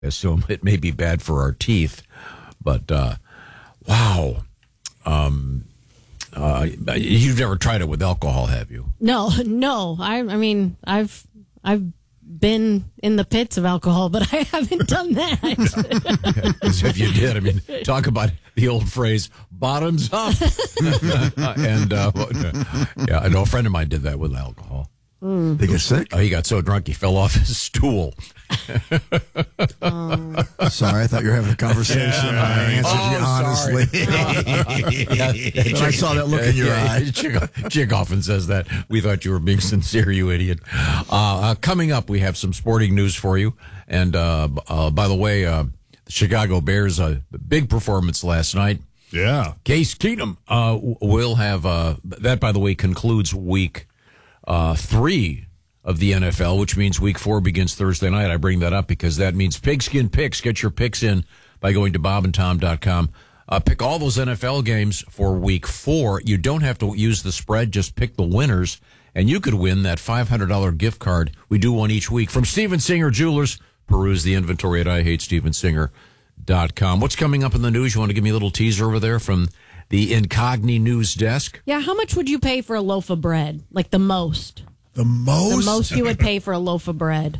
assume it may be bad for our teeth, but wow. You've never tried it with alcohol, have you? No. I mean, I've been in the pits of alcohol, but I haven't done that. As if you did. I mean, talk about the old phrase, bottoms up. And yeah, I know a friend of mine did that with alcohol. They get sick? Oh, he got so drunk he fell off his stool. Sorry, I thought you were having a conversation. I answered you honestly. I saw that look in your eye. Chick often says that. We thought you were being sincere, you idiot. Coming up, we have some sporting news for you. And by the way, the Chicago Bears, big performance last night. Yeah. Case Keenum will have, that by the way, concludes week 3 of the NFL, which means week 4 begins Thursday night. I bring that up because that means Pigskin Picks. Get your picks in by going to bobandtom.com. Pick all those NFL games for week 4. You don't have to use the spread. Just pick the winners, and you could win that $500 gift card. We do one each week. From Steven Singer Jewelers, peruse the inventory at IHateStevenSinger.com. What's coming up in the news? You want to give me a little teaser over there from the Incogni News Desk? Yeah, how much would you pay for a loaf of bread? Like the most? The most? The most you would pay for a loaf of bread.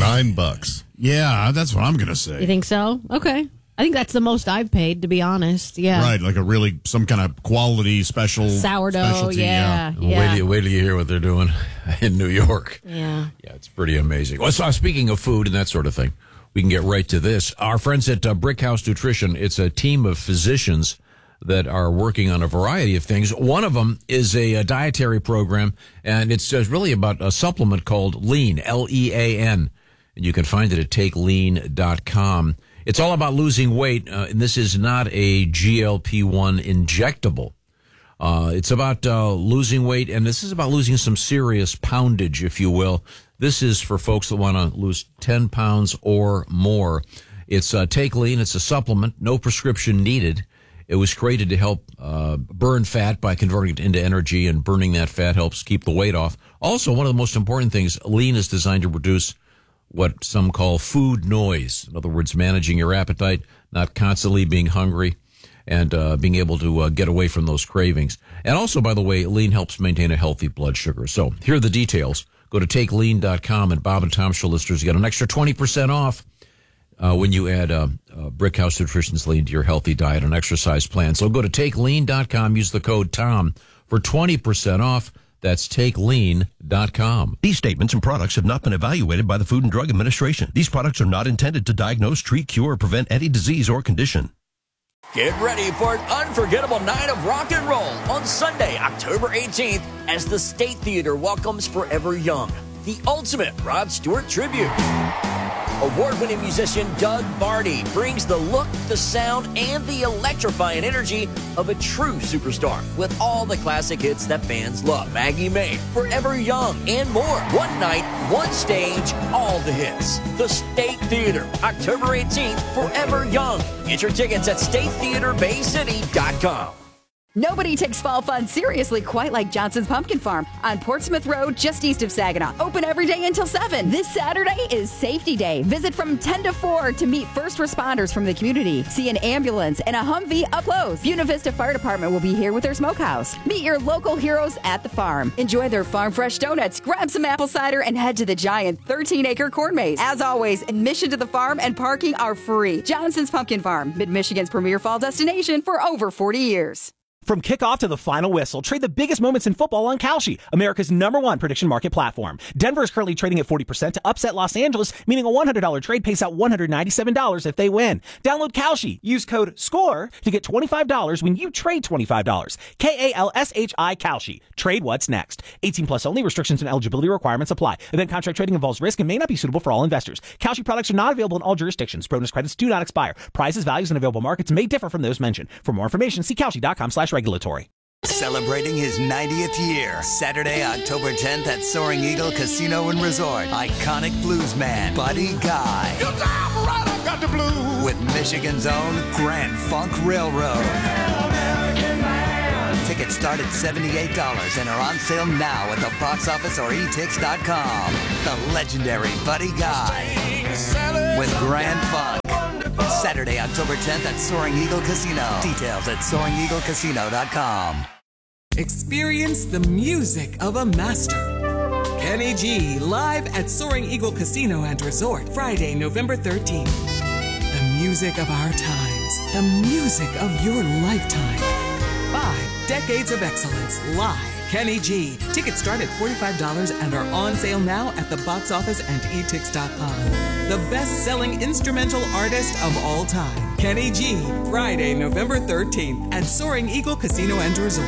$9. Yeah, that's what I'm going to say. You think so? Okay. I think that's the most I've paid, to be honest. Yeah. Right, like some kind of quality special sourdough. Specialty, Yeah. Wait till you hear what they're doing in New York. Yeah. Yeah, it's pretty amazing. Well, so speaking of food and that sort of thing, we can get right to this. Our friends at Brick House Nutrition, it's a team of physicians that are working on a variety of things. One of them is a dietary program, and it's really about a supplement called Lean, Lean. And you can find it at takelean.com. It's all about losing weight, and this is not a GLP-1 injectable. It's about losing weight, and this is about losing some serious poundage, if you will. This is for folks that want to lose 10 pounds or more. It's Take Lean. It's a supplement, no prescription needed. It was created to help burn fat by converting it into energy, and burning that fat helps keep the weight off. Also, one of the most important things, Lean is designed to reduce what some call food noise. In other words, managing your appetite, not constantly being hungry, and being able to get away from those cravings. And also, by the way, Lean helps maintain a healthy blood sugar. So here are the details. Go to takelean.com, and Bob and Tom Show listeners get an extra 20% off when you add Brick House Nutrition's Lean to your healthy diet and exercise plan. So go to takelean.com, use the code TOM for 20% off. That's takelean.com. These statements and products have not been evaluated by the Food and Drug Administration. These products are not intended to diagnose, treat, cure, or prevent any disease or condition. Get ready for an unforgettable night of rock and roll on Sunday, October 18th, as the State Theater welcomes Forever Young, the ultimate Rod Stewart tribute. Award-winning musician Doug Barty brings the look, the sound, and the electrifying energy of a true superstar with all the classic hits that fans love. Maggie May, Forever Young, and more. One night, one stage, all the hits. The State Theater, October 18th, Forever Young. Get your tickets at statetheaterbaycity.com. Nobody takes fall fun seriously quite like Johnson's Pumpkin Farm on Portsmouth Road, just east of Saginaw. Open every day until 7. This Saturday is Safety Day. Visit from 10 to 4 to meet first responders from the community. See an ambulance and a Humvee up close. Buena Vista Fire Department will be here with their smokehouse. Meet your local heroes at the farm. Enjoy their farm fresh donuts, grab some apple cider, and head to the giant 13-acre corn maze. As always, admission to the farm and parking are free. Johnson's Pumpkin Farm, Mid-Michigan's premier fall destination for over 40 years. From kickoff to the final whistle, trade the biggest moments in football on Kalshi, America's #1 prediction market platform. Denver is currently trading at 40% to upset Los Angeles, meaning a $100 trade pays out $197 if they win. Download Kalshi. Use code SCORE to get $25 when you trade $25. KALSHI Kalshi. Trade what's next. 18 plus only. Restrictions and eligibility requirements apply. Event contract trading involves risk and may not be suitable for all investors. Kalshi products are not available in all jurisdictions. Bonus credits do not expire. Prizes, values, and available markets may differ from those mentioned. For more information, see Kalshi.com/regulatory. Celebrating his 90th year, Saturday, October 10th at Soaring Eagle Casino and Resort. Iconic bluesman Buddy Guy. Your time right, I've got the blues. With Michigan's own Grand Funk Railroad. Tickets start at $78 and are on sale now at the box office or etix.com. The legendary Buddy Guy. with Grand Funk. Saturday, October 10th at Soaring Eagle Casino. Details at SoaringEagleCasino.com. Experience the music of a master. Kenny G live at Soaring Eagle Casino and Resort, Friday, November 13th. The music of our times. The music of your lifetime. 5 decades of excellence live. Kenny G. Tickets start at $45 and are on sale now at the box office and etix.com. The best-selling instrumental artist of all time. Kenny G. Friday, November 13th at Soaring Eagle Casino and Resort.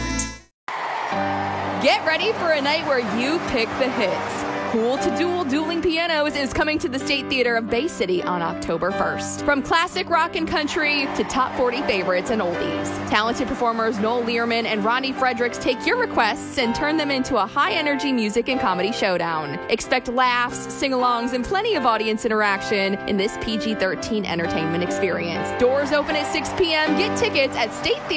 Get ready for a night where you pick the hits. Cool to Duel Dueling Pianos is coming to the State Theater of Bay City on October 1st. From classic rock and country to top 40 favorites and oldies, talented performers Noel Learman and Ronnie Fredericks take your requests and turn them into a high-energy music and comedy showdown. Expect laughs, sing-alongs, and plenty of audience interaction in this PG-13 entertainment experience. Doors open at 6 p.m. Get tickets at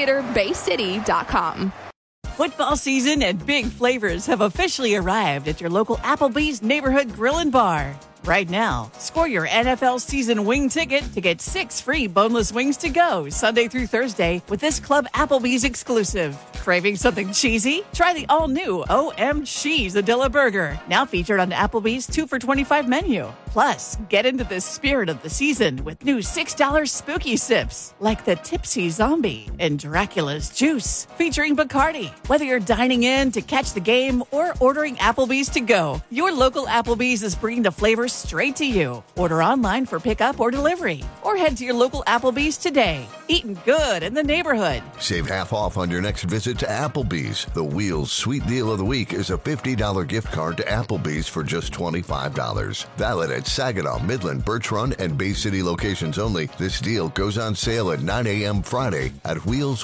statetheaterbaycity.com. Football season and big flavors have officially arrived at your local Applebee's Neighborhood Grill and Bar. Right now, score your NFL season wing ticket to get 6 free boneless wings to go Sunday through Thursday with this Club Applebee's exclusive. Craving something cheesy? Try the all-new O.M. Cheeseadilla Burger, now featured on Applebee's 2 for $25 menu. Plus, get into the spirit of the season with new $6 spooky sips, like the Tipsy Zombie and Dracula's Juice, featuring Bacardi. Whether you're dining in to catch the game or ordering Applebee's to go, your local Applebee's is bringing the flavors straight to you. Order online for pickup or delivery, or head to your local Applebee's today. Eating good in the neighborhood. Save half off on your next visit to Applebee's. The Wheels Sweet Deal of the Week is a $50 gift card to Applebee's for just $25. Valid at Saginaw, Midland, Birch Run, and Bay City locations only. This deal goes on sale at 9 a.m. Friday at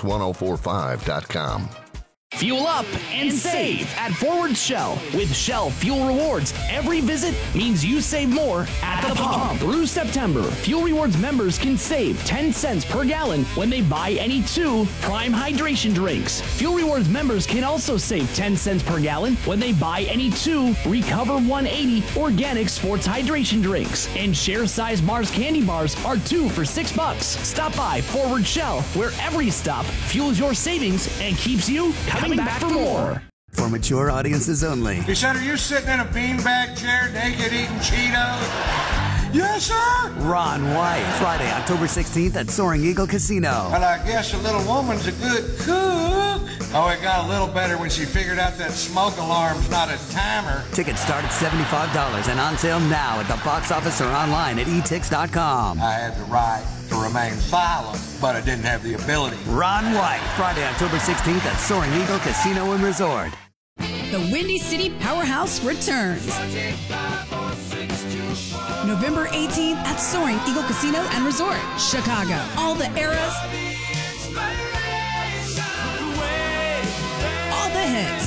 wheels1045.com. Fuel up and save at Forward Shell. With Shell Fuel Rewards, every visit means you save more at the pump. Through September, Fuel Rewards members can save 10 cents per gallon when they buy any 2 Prime Hydration drinks. Fuel Rewards members can also save 10 cents per gallon when they buy any 2 Recover 180 Organic Sports Hydration drinks. And share-size Mars candy bars are 2 for $6. Stop by Forward Shell, where every stop fuels your savings and keeps you coming back for more. For mature audiences only. He said, are you sitting in a beanbag chair naked eating Cheetos? Yes, sir. Ron White, Friday, October 16th at Soaring Eagle Casino. Well, I guess a little woman's a good cook. Oh, it got a little better when she figured out that smoke alarm's not a timer. Tickets start at $75 and on sale now at the box office or online at etix.com. I had the right to remain silent, but I didn't have the ability. Ron White, Friday, October 16th at Soaring Eagle Casino and Resort. The Windy City Powerhouse returns. November 18th at Soaring Eagle Casino and Resort, Chicago. All the eras, all the hits.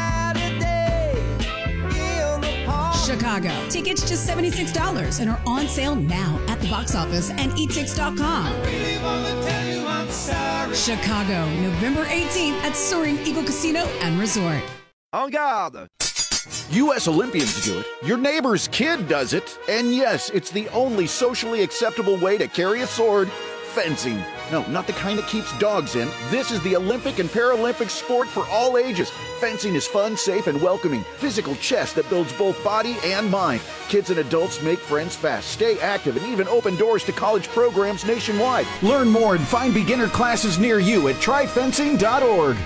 Chicago. Tickets just $76 and are on sale now at the box office and etix.com. Chicago, November 18th at Soaring Eagle Casino and Resort. En garde! U.S. Olympians do it. Your neighbor's kid does it. And yes, it's the only socially acceptable way to carry a sword. Fencing. No, not the kind that keeps dogs in. This is the Olympic and Paralympic sport for all ages. Fencing is fun, safe, and welcoming. Physical chess that builds both body and mind. Kids and adults make friends fast, stay active, and even open doors to college programs nationwide. Learn more and find beginner classes near you at tryfencing.org.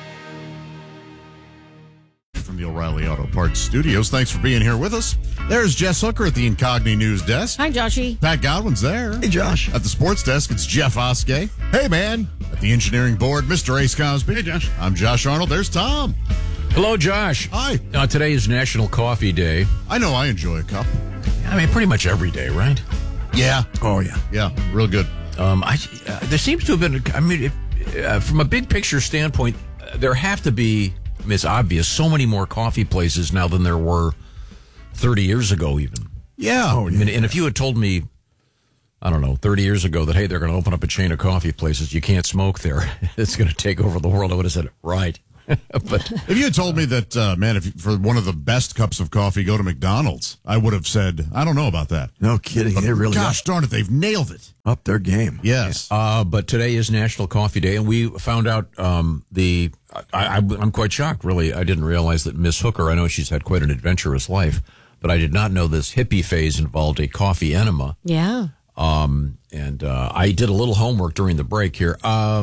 From the O'Reilly Auto Parts Studios. Thanks for being here with us. There's Jess Hooker at the Incogni News Desk. Hi, Joshy. Pat Godwin's there. Hey, Josh. At the Sports Desk, it's Jeff Oskey. Hey, man. At the Engineering Board, Mr. Ace Cosby. Hey, Josh. I'm Josh Arnold. There's Tom. Hello, Josh. Hi. Today is National Coffee Day. I know I enjoy a cup. I mean, pretty much every day, right? Yeah. Oh, yeah. Yeah, real good. There seems to have been, from a big picture standpoint, there have to be, it's obvious, so many more coffee places now than there were 30 years ago even. Yeah. Oh, yeah. And if you had told me, I don't know, 30 years ago that, hey, they're going to open up a chain of coffee places, you can't smoke there, it's going to take over the world, I would have said, right. But if you had told me that, man, for one of the best cups of coffee, go to McDonald's, I would have said, I don't know about that. No kidding. They really gosh darn it, they've nailed it. Up their game. Yes. But today is National Coffee Day, and we found out I'm quite shocked, really. I didn't realize that Miss Hooker, I know she's had quite an adventurous life, but I did not know this hippie phase involved a coffee enema. Yeah. And I did a little homework during the break here.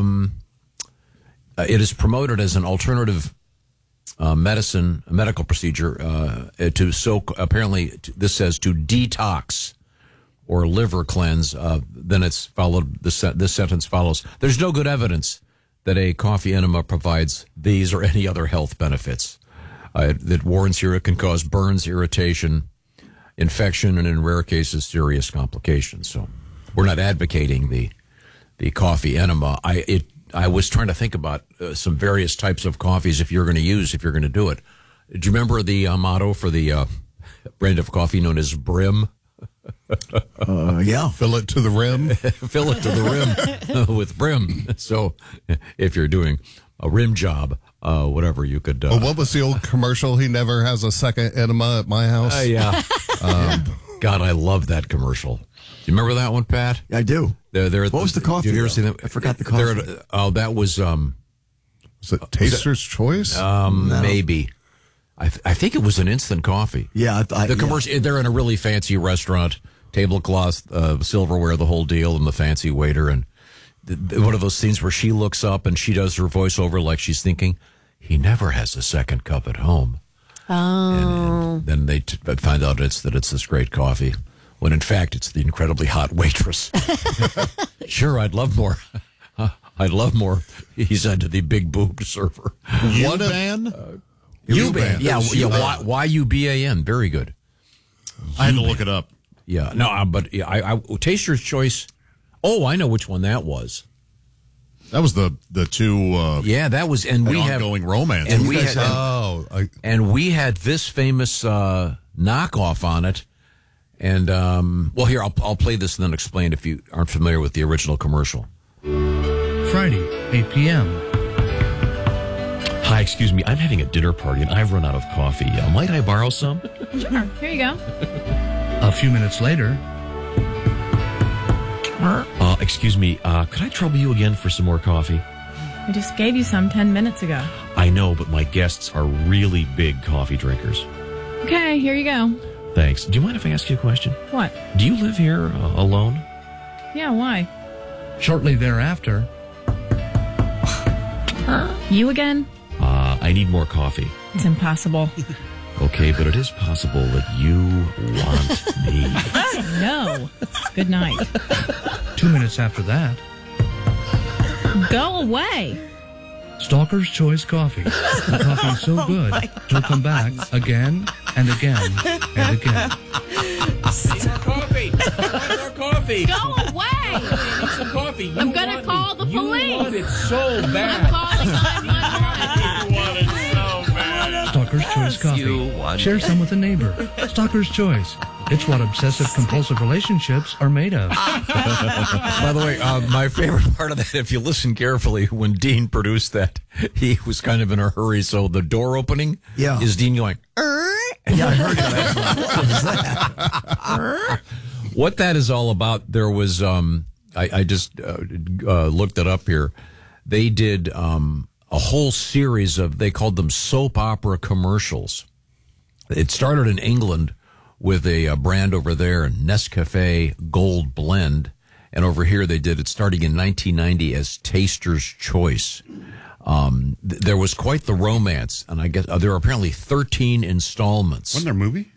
It is promoted as an alternative medical procedure to soak. Apparently, this says to detox or liver cleanse. Then it's followed. This sentence follows. There's no good evidence that a coffee enema provides these or any other health benefits. It warns here it can cause burns, irritation, infection, and in rare cases, serious complications. So we're not advocating the coffee enema. I was trying to think about some various types of coffees if you're going to do it. Do you remember the motto for the brand of coffee known as Brim? Yeah. Fill it to the rim. Fill it to the rim with Brim. So if you're doing a rim job, whatever, you could... well, what was the old commercial? He never has a second enema at my house. Yeah. God, I love that commercial. Do you remember that one, Pat? I do. What was the coffee? Did you ever see them? I forgot the coffee. That was... was it Taster's Choice? No. Maybe. I think it was an instant coffee. Yeah. The commercial. Yeah. They're in a really fancy restaurant, tablecloth, silverware, the whole deal, and the fancy waiter. And one of those scenes where she looks up and she does her voiceover like she's thinking, he never has a second cup at home. Oh. And then they find out that it's this great coffee, when in fact it's the incredibly hot waitress. Sure, I'd love more. I'd love more, he said to the big boobed server. U-Ban? U-Ban. Yeah, Y-U-B-A-N. Very good. I had to look it up. Yeah, no, but I Taster's Choice. Oh, I know which one that was. That was the two. Yeah, that was, and we had ongoing romance. And we had this famous knockoff on it. And well, here I'll play this and then explain if you aren't familiar with the original commercial. Friday, 8 p.m. Hi, excuse me. I'm having a dinner party and I've run out of coffee. Might I borrow some? Sure. Here you go. A few minutes later. Excuse me. Could I trouble you again for some more coffee? I just gave you some 10 minutes ago. I know, but my guests are really big coffee drinkers. Okay, here you go. Thanks. Do you mind if I ask you a question? What? Do you live here alone? Yeah, why? Shortly thereafter. You again? I need more coffee. It's impossible. Okay, but it is possible that you want me. No. Good night. 2 minutes after that. Go away. Stalker's Choice Coffee. The coffee is so good, he'll come back again and again and again. More coffee. More coffee. Go away. I need some coffee. I'm going to call the police. You want it so bad. I'm calling 911. You want it so bad. Stalker's Choice Coffee. Share some with a neighbor. Stalker's Choice. It's what obsessive-compulsive relationships are made of. By the way, my favorite part of that, if you listen carefully, when Dean produced that, he was kind of in a hurry. So the door opening is Dean going, Yeah, I heard that. What was that? What that is all about, there was, I just looked it up here. They did a whole series of, they called them soap opera commercials. It started in England with a brand over there, Nescafe Gold Blend. And over here they did it starting in 1990 as Taster's Choice. There was quite the romance, and I guess there are apparently 13 installments. Wasn't there a movie?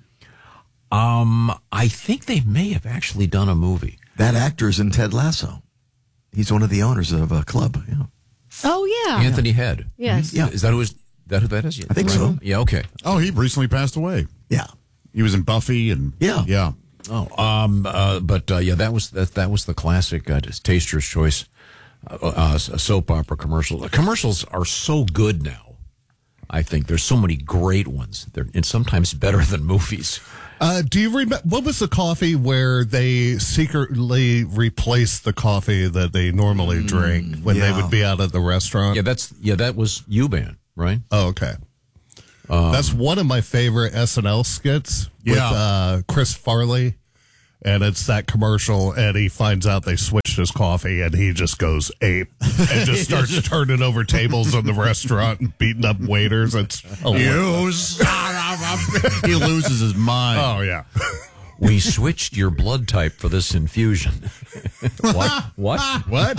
I think they may have actually done a movie. That actor's in Ted Lasso. He's one of the owners of a club. Yeah. Oh, yeah. Anthony Head. Yes. Yeah. Is that who that is? I think so. Yeah, okay. Oh, he recently passed away. Yeah. He was in Buffy and yeah. Oh, yeah, that was the classic Taster's Choice soap opera commercial. The commercials are so good now. I think there's so many great ones. And sometimes better than movies. Do you remember what was the coffee where they secretly replaced the coffee that they normally drink when they would be out at the restaurant? Yeah, that was U-Ban, right? Oh, okay. That's one of my favorite SNL skits with Chris Farley. And it's that commercial, and he finds out they switched his coffee, and he just goes ape and just starts turning over tables in the restaurant and beating up waiters. It's he loses his mind. Oh, yeah. We switched your blood type for this infusion. What?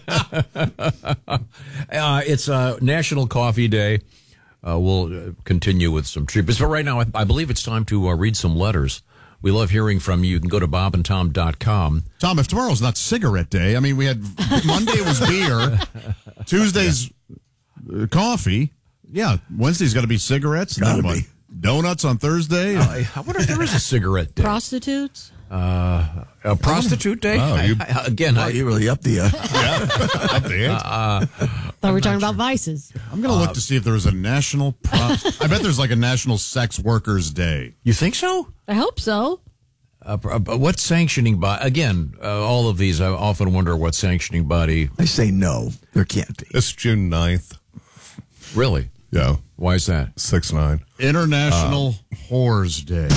It's National Coffee Day. We'll continue with some treatments. But right now, I believe it's time to read some letters. We love hearing from you. You can go to bobandtom.com. Tom, if tomorrow's not cigarette day, I mean, we had Monday was beer, Tuesday's coffee. Yeah, Wednesday's got to be cigarettes. Gotta be. Donuts on Thursday. I wonder if there is a cigarette day. Prostitutes? A prostitute day? You really up the up the ante. Thought we were talking about vices. I'm going to look to see if there was a national I bet there's like a National Sex Workers Day. You think so? I hope so. What sanctioning body? Again, all of these, I often wonder what sanctioning body. I say no. There can't be. It's June 9th. Really? Yeah. Why is that? 6/9. International Whores Day.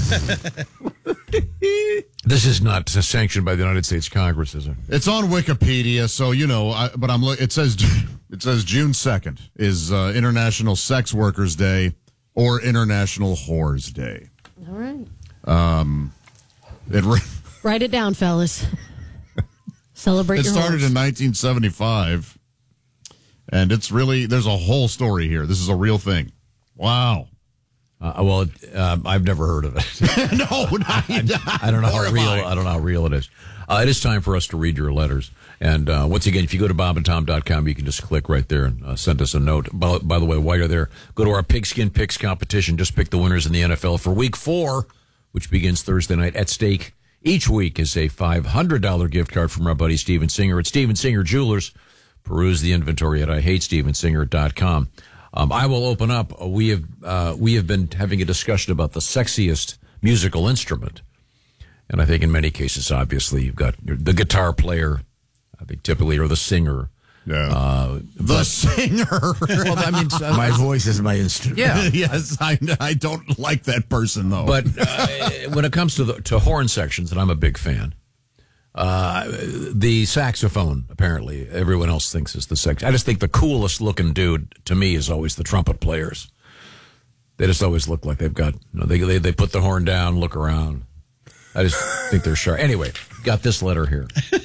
This is not sanctioned by the United States Congress, is it? It's on Wikipedia, so you know. It says June 2nd is International Sex Workers Day or International Whores Day. All right. Write it down, fellas. Celebrate. It started in 1975, and it's really there's a whole story here. This is a real thing. Wow. I've never heard of it. No, I don't know how real. I don't know how real it is. It is time for us to read your letters. And once again, if you go to bobandtom.com, you can just click right there and send us a note. By the way, while you're there, go to our Pigskin Picks competition. Just pick the winners in the NFL for Week 4, which begins Thursday night. At stake each week is a $500 gift card from our buddy Steven Singer at Steven Singer Jewelers. Peruse the inventory at IHateStevenSinger.com. I will open up. We have been having a discussion about the sexiest musical instrument. And I think in many cases, obviously, you've got the guitar player, I think typically, or the singer. Yeah. The singer. Well, I mean, my voice is my instrument. Yeah. Yes, I don't like that person, though. But when it comes to horn sections, and I'm a big fan, the saxophone, apparently, everyone else thinks is the sex. I just think the coolest looking dude, to me, is always the trumpet players. They just always look like they've got, they put the horn down, look around. I just think they're sharp. Anyway, got this letter here.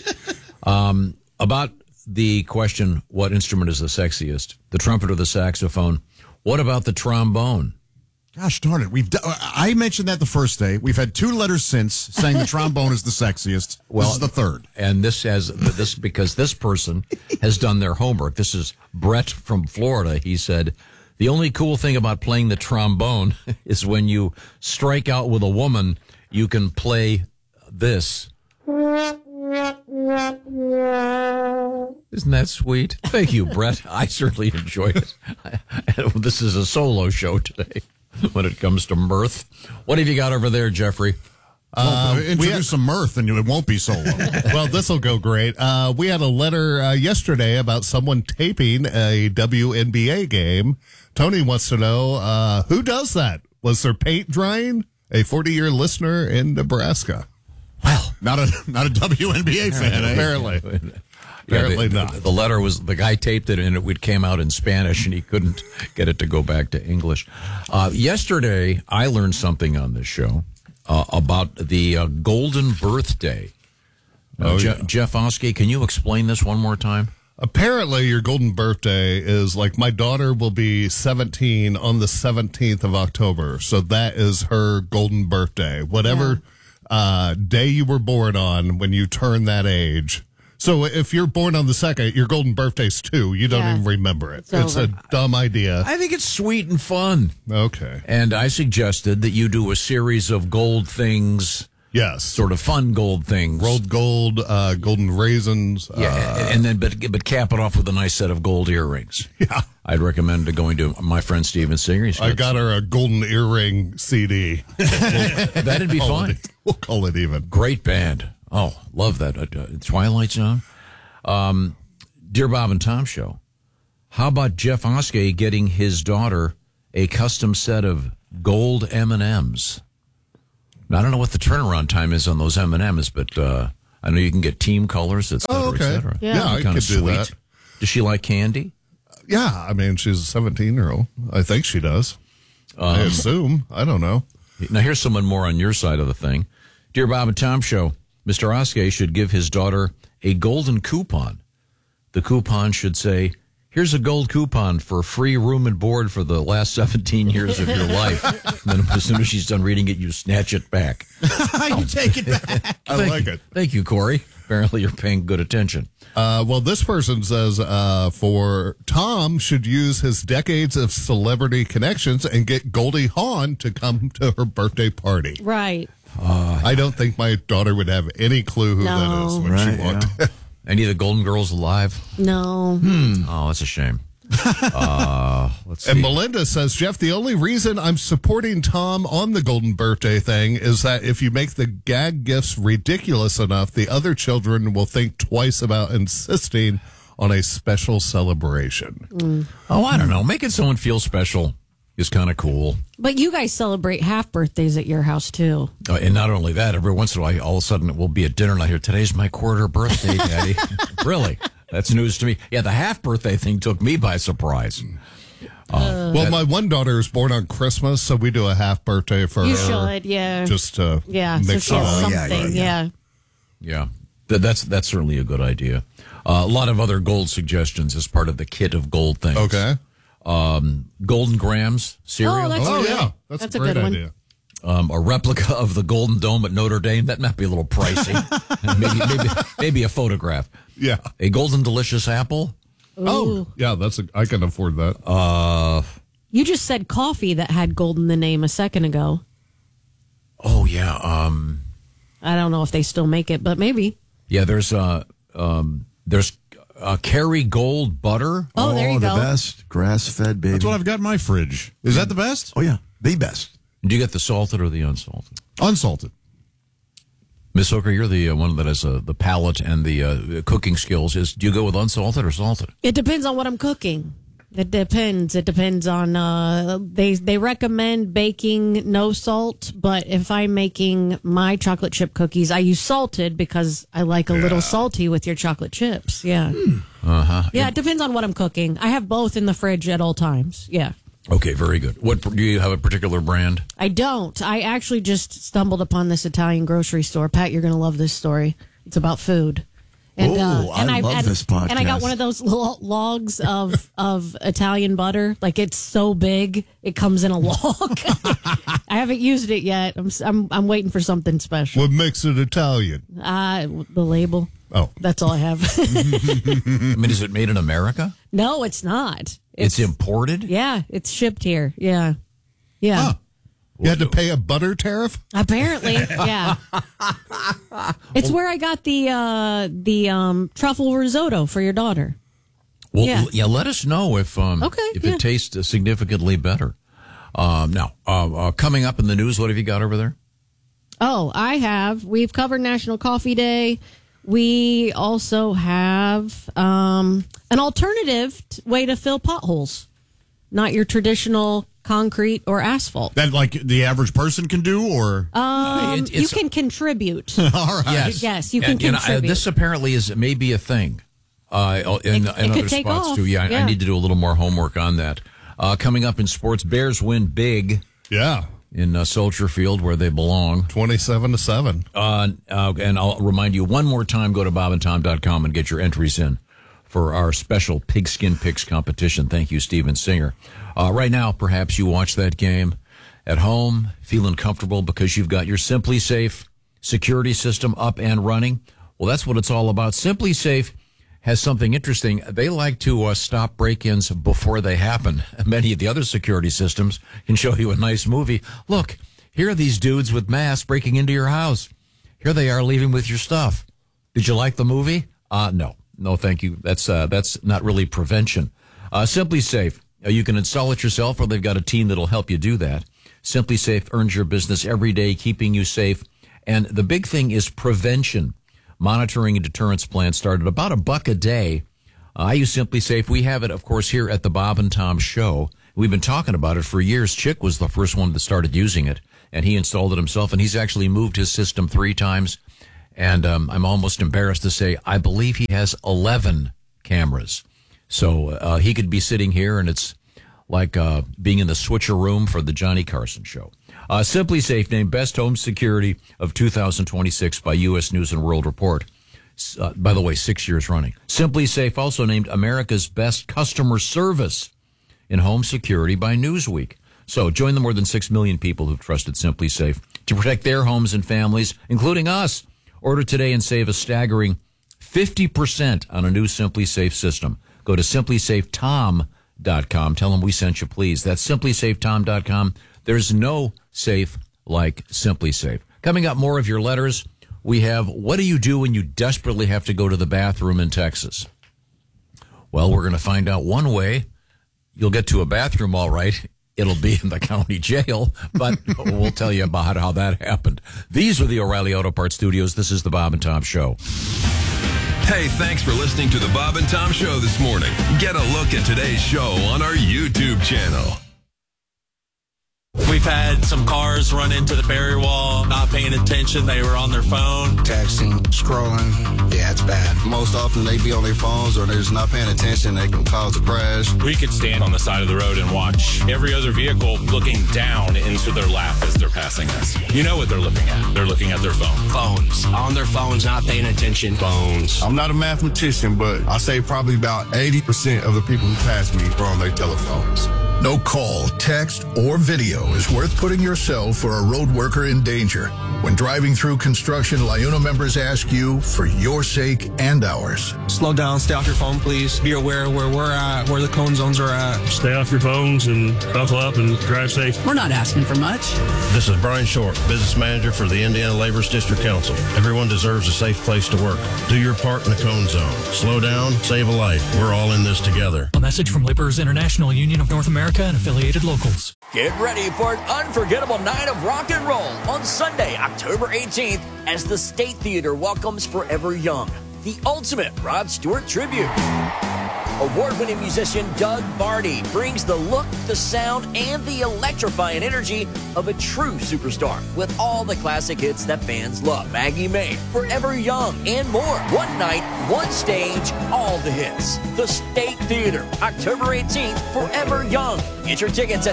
About the question, what instrument is the sexiest? The trumpet or the saxophone? What about the trombone? Gosh darn it. I mentioned that the first day. We've had 2 letters since saying the trombone is the sexiest. Well, this is the third. And this because this person has done their homework. This is Brett from Florida. He said, the only cool thing about playing the trombone is when you strike out with a woman, you can play this. Isn't that sweet? Thank you, Brett. I certainly enjoyed it. This is a solo show today when it comes to mirth. What have you got over there, Jeffrey? Introduce some mirth and it won't be solo. Well, this will go great. We had a letter yesterday about someone taping a WNBA game. Tony wants to know, who does that? Was there paint drying? A 40-year listener in Nebraska. Well, not a WNBA fan, apparently. Apparently not. The letter was, the guy taped it and it came out in Spanish and he couldn't get it to go back to English. Yesterday, I learned something on this show about the golden birthday. Jeff Oskey, can you explain this one more time? Apparently, your golden birthday is like my daughter will be 17 on the 17th of October. So that is her golden birthday. Whatever day you were born on when you turn that age. So if you're born on the 2nd, your golden birthday's 2. You don't even remember it. It's a dumb idea. I think it's sweet and fun. Okay. And I suggested that you do a series of gold things. Yes. Sort of fun gold things. Rolled gold, golden raisins. Yeah, and then but cap it off with a nice set of gold earrings. Yeah. I'd recommend going to my friend Steven Singer. I got her a golden earring CD. That'd be fun. We'll call it even. Great band. Oh, love that. Twilight Zone. Dear Bob and Tom Show, How about Jeff Oskey getting his daughter a custom set of gold M&Ms? Now, I don't know what the turnaround time is on those M&Ms, but I know you can get team colors, et cetera, et cetera. Yeah, I could do that. Does she like candy? Yeah, I mean, she's a 17-year-old. I think she does. I assume. I don't know. Now, here's someone more on your side of the thing. Dear Bob and Tom Show, Mr. Oskey should give his daughter a golden coupon. The coupon should say, here's a gold coupon for free room and board for the last 17 years of your life. And then as soon as she's done reading it, you snatch it back. You take it back. I like it. Thank you, Corey. Apparently you're paying good attention. Well, this person says for Tom should use his decades of celebrity connections and get Goldie Hawn to come to her birthday party. Right. I don't think my daughter would have any clue who that is when she walked in. Any of the Golden Girls alive? No. Oh, that's a shame. Let's see. And Melinda says, Jeff, the only reason I'm supporting Tom on the golden birthday thing is that if you make the gag gifts ridiculous enough, the other children will think twice about insisting on a special celebration. Oh, I don't know. Making someone feel special is kind of cool. But you guys celebrate half birthdays at your house, too. And not only that, every once in a while, all of a sudden, it will be at dinner and I hear, today's my quarter birthday, Daddy. Really? That's news to me. Yeah, the half birthday thing took me by surprise. Well, my one daughter is born on Christmas, so we do a half birthday for her. You should, yeah. Just to so mix she has something, Yeah. That's certainly a good idea. A lot of other gold suggestions as part of the kit of gold things. Okay. Golden Grams cereal. Oh, that's good. Yeah. That's a great good idea. A replica of the Golden Dome at Notre Dame. That might be a little pricey. maybe a photograph. Yeah. A Golden Delicious apple. Ooh. Oh, yeah. I can afford that. You just said coffee that had gold in the name a second ago. Oh yeah. I don't know if they still make it, but maybe. Yeah. There's Kerry Gold butter. Oh, there you go. The best grass-fed, baby. That's what I've got in my fridge. Is that the best? Oh yeah, the best. Do you get the salted or the unsalted? Unsalted. Miss Hooker, you're the one that has the palate and the cooking skills. Do you go with unsalted or salted? It depends on what I'm cooking. It depends. It depends on. They recommend baking no salt, but if I'm making my chocolate chip cookies, I use salted because I like a little salty with your chocolate chips. Yeah. Yeah, it depends on what I'm cooking. I have both in the fridge at all times. Yeah. Okay, very good. What do you have a particular brand? I don't. I actually just stumbled upon this Italian grocery store. Pat, you're going to love this story. It's about food. And, I love this podcast. And I got one of those little logs of Italian butter. Like it's so big, it comes in a log. I haven't used it yet. I'm waiting for something special. What makes it Italian? The label. Oh, that's all I have. I mean, is it made in America? No, it's not. It's imported? Yeah, it's shipped here. Yeah. Huh. You had to pay a butter tariff? Apparently, yeah. It's where I got the truffle risotto for your daughter. Well, yeah. Let us know if it tastes significantly better. Now, coming up in the news, what have you got over there? Oh, we've covered National Coffee Day. We also have an alternative way to fill potholes, not your traditional concrete or asphalt. That like the average person can do, or you can contribute. All right. Yes, you can contribute. This apparently is maybe a thing in other spots too. Yeah, I need to do a little more homework on that. Coming up in sports, Bears win big. Yeah. In Soldier Field, where they belong. 27-7. And I'll remind you one more time, go to bobandtom.com and get your entries in for our special Pigskin Picks competition. Thank you, Steven Singer. Right now, perhaps you watch that game at home, feeling comfortable because you've got your Simply Safe security system up and running. Well, that's what it's all about. Simply Safe has something interesting. They like to stop break-ins before they happen. Many of the other security systems can show you a nice movie. Look, here are these dudes with masks breaking into your house. Here they are leaving with your stuff. Did you like the movie? No, thank you. That's not really prevention. Simply Safe. You can install it yourself, or they've got a team that'll help you do that. Simply Safe earns your business every day, keeping you safe. And the big thing is prevention. Monitoring and deterrence plans start at about $1 a day I use Simply Safe. We have it, of course, here at the Bob and Tom Show. We've been talking about it for years. Chick was the first one that started using it, and he installed it himself, and he's actually moved his system 3 times. And I'm almost embarrassed to say I believe he has 11 cameras. So he could be sitting here, and it's like being in the switcher room for the Johnny Carson Show. Simply Safe named Best Home Security of 2026 by U.S. News and World Report. By the way, 6 years running. Simply Safe also named America's Best Customer Service in Home Security by Newsweek. So join the more than 6 million people who've trusted Simply Safe to protect their homes and families, including us. Order today and save a staggering 50% on a new Simply Safe system. Go to simplysafetom.com. Tell them we sent you, please. That's simplysafetom.com. There's no safe like Simply Safe. Coming up, more of your letters. We have, what do you do when you desperately have to go to the bathroom in Texas? Well, we're going to find out one way. You'll get to a bathroom all right. It'll be in the county jail, but we'll tell you about how that happened. These are the O'Reilly Auto Parts Studios. This is the Bob and Tom Show. Hey, thanks for listening to the Bob and Tom Show this morning. Get a look at today's show on our YouTube channel. We've had some cars run into the barrier wall, not paying attention. They were on their phone. Texting, scrolling. Yeah, it's bad. Most often they be on their phones or they're just not paying attention. They can cause a crash. We could stand on the side of the road and watch every other vehicle looking down into their lap as they're passing us. You know what they're looking at. They're looking at their phone. Phones. On their phones, not paying attention. Phones. I'm not a mathematician, but I say probably about 80% of the people who pass me are on their telephones. No call, text, or video is worth putting yourself or a road worker in danger. When driving through construction, LIUNA members ask you for your sake and ours. Slow down, stay off your phone, please. Be aware of where we're at, where the cone zones are at. Stay off your phones and buckle up and drive safe. We're not asking for much. This is Brian Short, business manager for the Indiana Laborers District Council. Everyone deserves a safe place to work. Do your part in the cone zone. Slow down, save a life. We're all in this together. A message from Laborers International Union of North America and affiliated locals. Get ready for an unforgettable night of rock and roll on Sunday, October 18th, as the State Theater welcomes Forever Young, the ultimate Rod Stewart tribute. Award-winning musician Doug Barty brings the look, the sound, and the electrifying energy of a true superstar with all the classic hits that fans love. Maggie May, Forever Young, and more. One night, one stage, all the hits. The State Theater, October 18th, Forever Young. Get your tickets at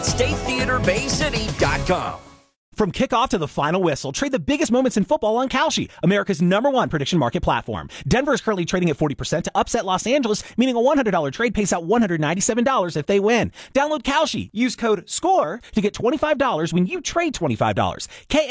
statetheaterbaycity.com. From kickoff to the final whistle, trade the biggest moments in football on Kalshi, America's #1 prediction market platform. Denver is currently trading at 40% to upset Los Angeles, meaning a $100 trade pays out $197 if they win. Download Kalshi. Use code SCORE to get $25 when you trade $25.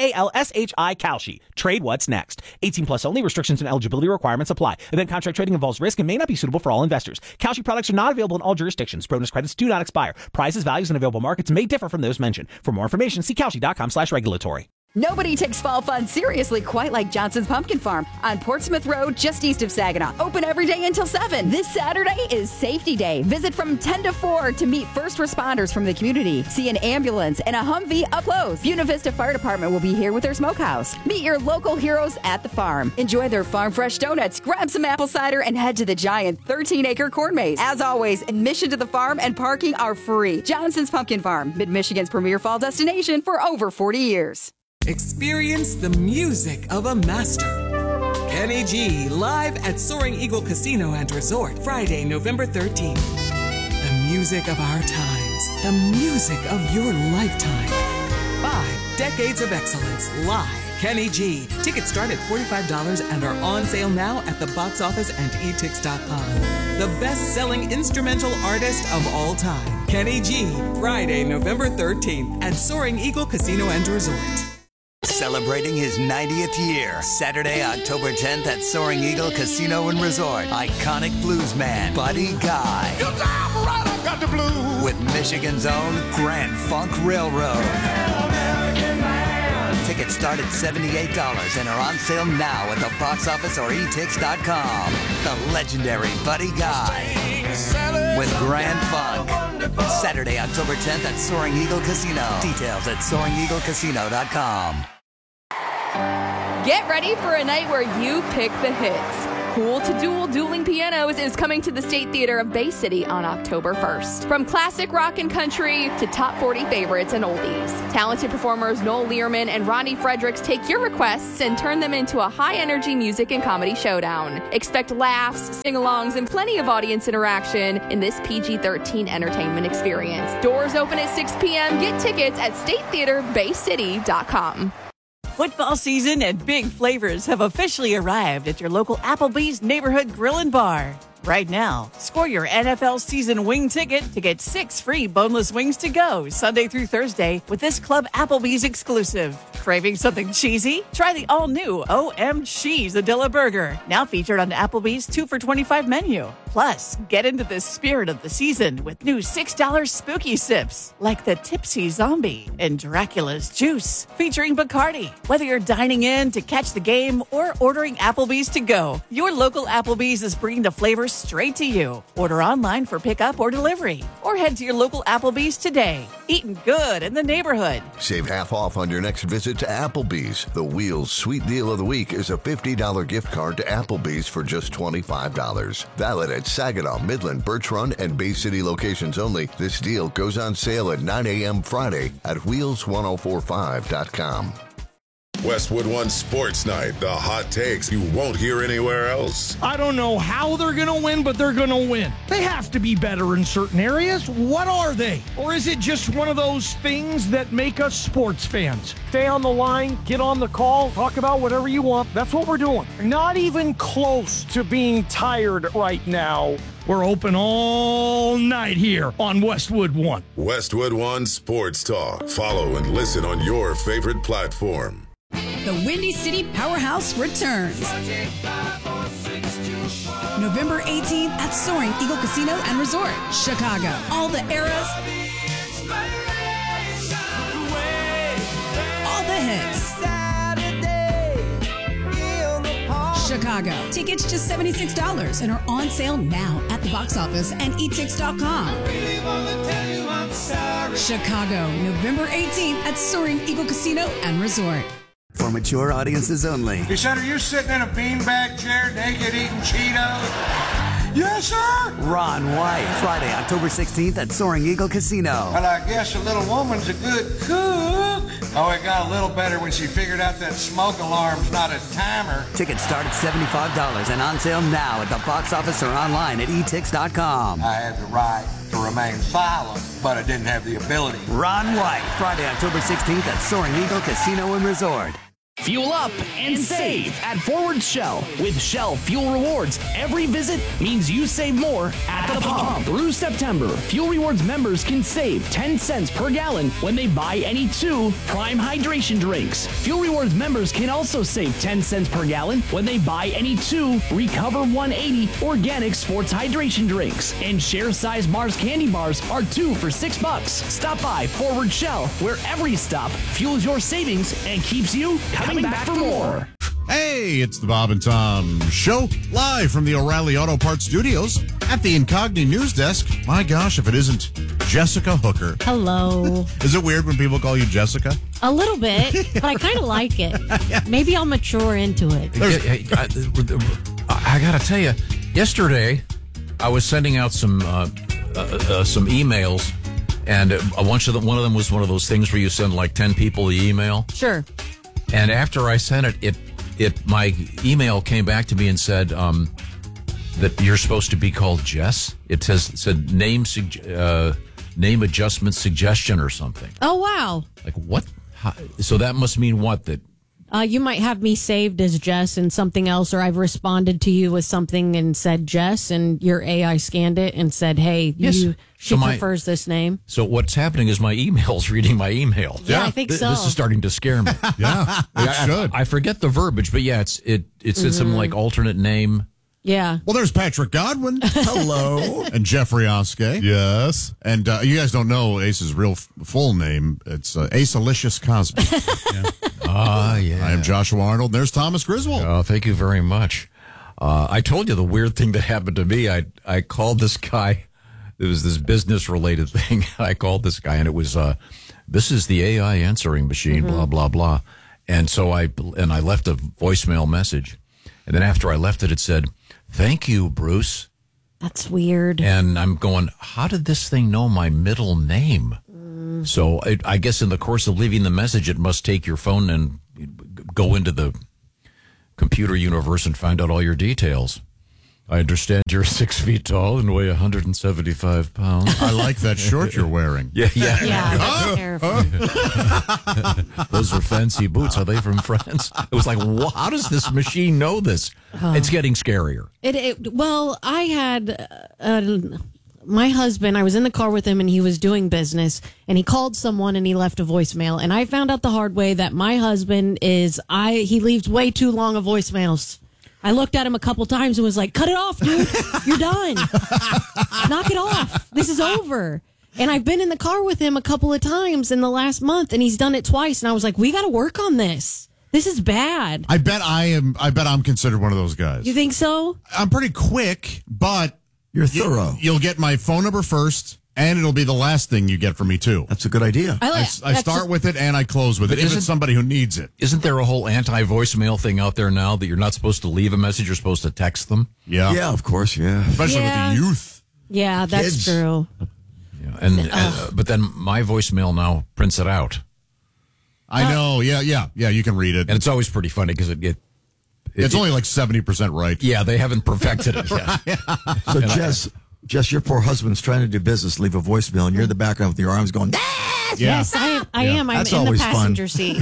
KALSHI Kalshi. Trade what's next. 18 plus only. Restrictions and eligibility requirements apply. Event contract trading involves risk and may not be suitable for all investors. Kalshi products are not available in all jurisdictions. Bonus credits do not expire. Prices, values, and available markets may differ from those mentioned. For more information, see Kalshi.com/regulatory. Nobody takes fall fun seriously quite like Johnson's Pumpkin Farm on Portsmouth Road, just east of Saginaw. Open every day until 7. This Saturday is Safety Day. Visit from 10 to 4 to meet first responders from the community. See an ambulance and a Humvee up close. Buena Vista Fire Department will be here with their smokehouse. Meet your local heroes at the farm. Enjoy their farm fresh donuts, grab some apple cider, and head to the giant 13-acre corn maze. As always, admission to the farm and parking are free. Johnson's Pumpkin Farm, Mid-Michigan's premier fall destination for over 40 years. Experience the music of a master. Kenny G live at Soaring Eagle Casino and Resort, Friday, November 13th. The music of our times, the music of your lifetime. 5 decades of excellence live. Kenny G. Tickets start at $45 and are on sale now at the box office and etix.com. The best-selling instrumental artist of all time, Kenny G. Friday, November 13th at Soaring Eagle Casino and Resort. Celebrating his 90th year, Saturday, October 10th at Soaring Eagle Casino and Resort. Iconic bluesman Buddy Guy. Got the blues. With Michigan's own Grand Funk Railroad. Tickets start at $78 and are on sale now at the box office or etix.com. The legendary Buddy Guy with Grand Funk. Saturday, October 10th at Soaring Eagle Casino. Details at SoaringEagleCasino.com. Get ready for a night where you pick the hits. Cool to Duel Dueling Pianos is coming to the State Theater of Bay City on October 1st. From classic rock and country to top 40 favorites and oldies, talented performers Noel Learman and Ronnie Fredericks take your requests and turn them into a high-energy music and comedy showdown. Expect laughs, sing-alongs, and plenty of audience interaction in this PG-13 entertainment experience. Doors open at 6 p.m. Get tickets at statetheaterbaycity.com. Football season and big flavors have officially arrived at your local Applebee's Neighborhood Grill and Bar. Right now, score your NFL season wing ticket to get 6 free boneless wings to go Sunday through Thursday with this Club Applebee's exclusive. Craving something cheesy? Try the all-new O.M. Cheeseadilla Burger, now featured on Applebee's 2 for $25 menu. Plus, get into the spirit of the season with new $6 spooky sips like the Tipsy Zombie and Dracula's Juice, featuring Bacardi. Whether you're dining in to catch the game or ordering Applebee's to go, your local Applebee's is bringing the flavors straight to you. Order online for pickup or delivery, or head to your local Applebee's today. Eating good in the neighborhood. Save half off on your next visit to Applebee's. The Wheels Sweet Deal of the Week is a $50 gift card to Applebee's for just $25. Valid at Saginaw, Midland, Birch Run, and Bay City locations only. This deal goes on sale at 9 a.m. Friday at wheels1045.com. Westwood One Sports Night, the hot takes you won't hear anywhere else. I don't know how they're going to win, but they're going to win. They have to be better in certain areas. What are they? Or is it just one of those things that make us sports fans? Stay on the line, get on the call, talk about whatever you want. That's what we're doing. Not even close to being tired right now. We're open all night here on Westwood One. Westwood One Sports Talk. Follow and listen on your favorite platform. The Windy City Powerhouse returns. November 18th at Soaring Eagle Casino and Resort, Chicago. All the eras, all the hits. Chicago. Tickets just $76 and are on sale now at the box office and etix.com. Chicago, November 18th at Soaring Eagle Casino and Resort. For mature audiences only. He said, are you sitting in a beanbag chair naked eating Cheetos? Yes, sir. Ron White, Friday, October 16th at Soaring Eagle Casino. Well, I guess a little woman's a good cook. Oh, it got a little better when she figured out that smoke alarm's not a timer. Tickets start at $75 and on sale now at the box office or online at etix.com. I had the right to remain silent, but I didn't have the ability. Ron White, Friday, October 16th at Soaring Eagle Casino and Resort. Fuel up and save at Forward Shell. With Shell Fuel Rewards, every visit means you save more at the pump. Through September, Fuel Rewards members can save 10 cents per gallon when they buy any 2 Prime Hydration drinks. Fuel Rewards members can also save 10 cents per gallon when they buy any 2 Recover 180 Organic Sports Hydration drinks. And share-size Mars candy bars are 2 for $6. Stop by Forward Shell, where every stop fuels your savings and keeps you coming back for more. Hey, it's the Bob and Tom Show, live from the O'Reilly Auto Parts Studios at the Incogni News Desk. My gosh, if it isn't Jessica Hooker. Hello. Is it weird when people call you Jessica? A little bit, but I kind of like it. Maybe I'll mature into it. I got to tell you, yesterday I was sending out some emails, and one of them was one of those things where you send like 10 people the email. Sure. And after I sent it, my email came back to me and said that you're supposed to be called Jess. It said name adjustment suggestion or something. Oh, wow. Like what? So that must mean what? That you might have me saved as Jess and something else, or I've responded to you with something and said Jess, and your AI scanned it and said, hey, she prefers this name. So what's happening is my email's reading my email. Yeah, I think so. This is starting to scare me. Yeah, it should. I forget the verbiage, but yeah, it said something like alternate name. Yeah. Well, there's Patrick Godwin. Hello. And Jeffrey Oskey. Yes. And you guys don't know Ace's real full name. It's Ace Alicious Cosby. Yeah. I am Joshua Arnold. There's Thomas Griswold. Oh, thank you very much. I told you the weird thing that happened to me. I called this guy. It was this business-related thing. I called this guy, and it was, this is the AI answering machine, blah, blah, blah. And so I left a voicemail message. And then after I left it, it said, Thank you, Bruce. That's weird. And I'm going, how did this thing know my middle name? So I guess in the course of leaving the message, it must take your phone and go into the computer universe and find out all your details. I understand you're 6 feet tall and weigh 175 pounds. I like that shirt you're wearing. Yeah. That's terrifying. Those are fancy boots. Are they from France? It was like, how does this machine know this? It's getting scarier. Well, I had my husband, I was in the car with him and he was doing business and he called someone and he left a voicemail. And I found out the hard way that my husband he leaves way too long of voicemails. I looked at him a couple times and was like, cut it off, dude. You're done. Knock it off. This is over. And I've been in the car with him a couple of times in the last month and he's done it twice. And I was like, we got to work on this. This is bad. I bet I'm considered one of those guys. You think so? I'm pretty quick, but you're thorough. You'll get my phone number first, and it'll be the last thing you get from me, too. That's a good idea. I start with it, and I close with it, if it's somebody who needs it. Isn't there a whole anti-voicemail thing out there now that you're not supposed to leave a message, you're supposed to text them? Yeah. Yeah, of course, yeah. Especially with the youth. Yeah, that's Kids. true. Yeah, but then my voicemail now prints it out. I know, yeah, you can read it. And it's always pretty funny because it's only like 70% right. Yeah, they haven't perfected it yet. So, Jess, your poor husband's trying to do business, leave a voicemail, and you're in the background with your arms going, ah! Yes, I am. I'm That's in the always passenger fun. seat.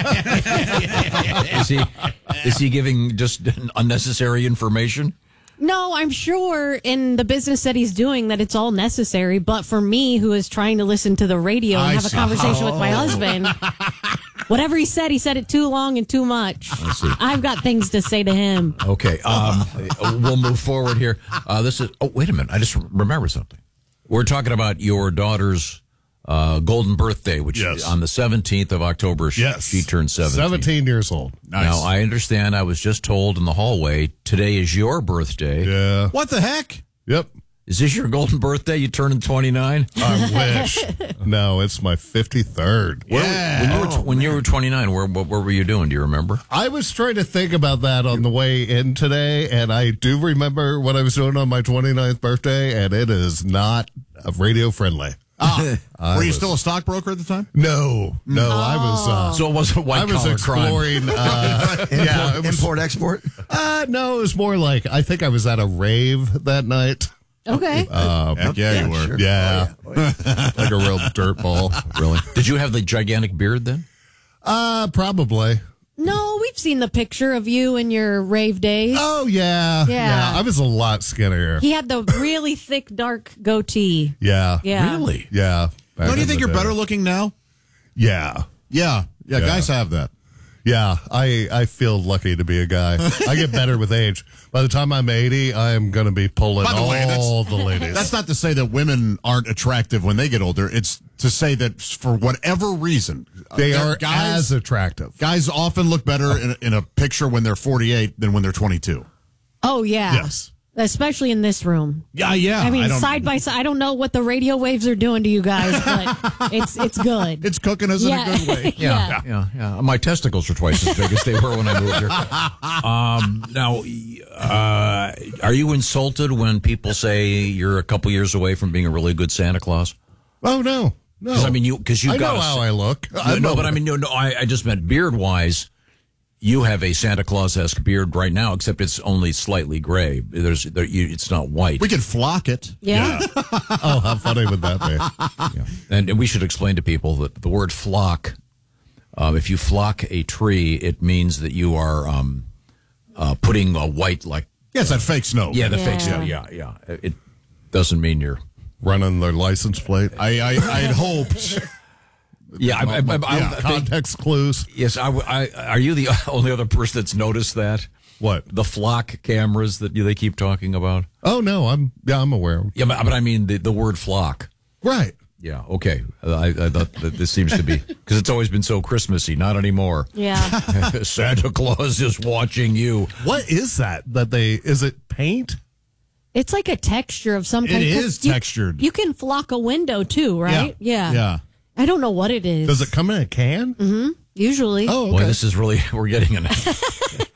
Yeah. Is he giving just unnecessary information? No, I'm sure in the business that he's doing that it's all necessary. But for me, who is trying to listen to the radio and have a conversation with my husband, whatever he said it too long and too much. I've got things to say to him. Okay, we'll move forward here. Wait a minute. I just remembered something. We're talking about your daughter's golden birthday, which is on the 17th of October. She turned 17 years old. Nice. Now, I understand I was just told in the hallway, today is your birthday. Yeah. What the heck? Yep. Is this your golden birthday? You turning 29? I wish. No, it's my 53rd. When you were 29, what were you doing? Do you remember? I was trying to think about that on the way in today, and I do remember what I was doing on my 29th birthday, and it is not radio friendly. Were you still a stockbroker at the time? No, I was. So it wasn't white collar crime. I was exploring. Import, export? No, it was more like I think I was at a rave that night. Okay. Heck yeah, you were. Sure. Yeah. Like a real dirt ball. Really? Did you have the gigantic beard then? Probably. No, we've seen the picture of you in your rave days. Oh, yeah. Yeah. I was a lot skinnier. He had the really thick, dark goatee. Yeah. Yeah. Really? Yeah. Don't you think you're better looking now? Yeah. Yeah, guys have that. Yeah, I feel lucky to be a guy. I get better with age. By the time I'm 80, I am going to be pulling all the ladies. That's not to say that women aren't attractive when they get older. It's to say that for whatever reason, they are as attractive. Guys often look better in a picture when they're 48 than when they're 22. Oh, yeah. Yes. Especially in this room. Yeah. I mean, side by side, I don't know what the radio waves are doing to you guys, but it's good. It's cooking us in a good way. Yeah. My testicles are twice as big as they were when I moved here. Now, are you insulted when people say you're a couple years away from being a really good Santa Claus? Oh, no. I mean, you I know how I look. I just meant beard-wise. You have a Santa Claus-esque beard right now, except it's only slightly gray. It's not white. We can flock it. Yeah. Oh, how funny would that be? Yeah. And we should explain to people that the word flock, if you flock a tree, it means that you are putting a white, like... Yes, that fake snow. Yeah, the fake snow. Yeah. It doesn't mean you're... running their license plate. I'd hoped... Yeah, context clues. Yes, are you the only other person that's noticed that? What? The flock cameras that they keep talking about? Oh, no, I'm aware. Yeah, but I mean the word flock. Right. Yeah, okay. I thought that this seems to be, because it's always been so Christmassy, not anymore. Yeah. Santa Claus is watching you. What is that? Is it paint? It's like a texture of some kind. It is textured. You can flock a window too, right? Yeah. I don't know what it is. Does it come in a can? Mm-hmm. Usually. Oh, okay. Boy, this is really, we're getting in